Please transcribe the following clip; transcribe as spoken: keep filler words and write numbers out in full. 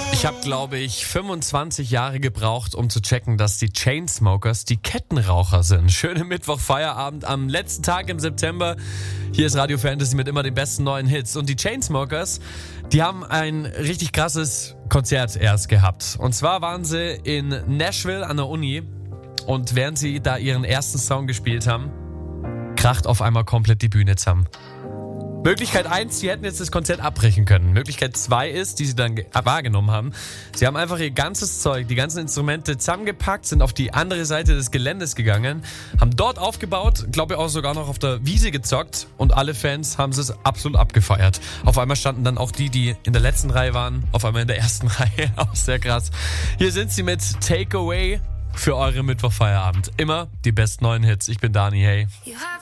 Ich habe, glaube ich, fünfundzwanzig Jahre gebraucht, um zu checken, dass die Chainsmokers die Kettenraucher sind. Schöne Mittwoch-Feierabend am letzten Tag im September. Hier ist Radio Fantasy mit immer den besten neuen Hits. Und die Chainsmokers, die haben ein richtig krasses Konzert erst gehabt. Und zwar waren sie in Nashville an der Uni. Und während sie da ihren ersten Song gespielt haben, kracht auf einmal komplett die Bühne zusammen. Möglichkeit eins, sie hätten jetzt das Konzert abbrechen können. Möglichkeit zwei ist, die sie dann ge- wahrgenommen haben, sie haben einfach ihr ganzes Zeug, die ganzen Instrumente zusammengepackt, sind auf die andere Seite des Geländes gegangen, haben dort aufgebaut, glaube ich auch sogar noch auf der Wiese gezockt und alle Fans haben es absolut abgefeiert. Auf einmal standen dann auch die, die in der letzten Reihe waren, auf einmal in der ersten Reihe. Auch sehr krass. Hier sind sie mit Takeaway für eure Mittwochfeierabend. Immer die besten neuen Hits. Ich bin Dani, hey.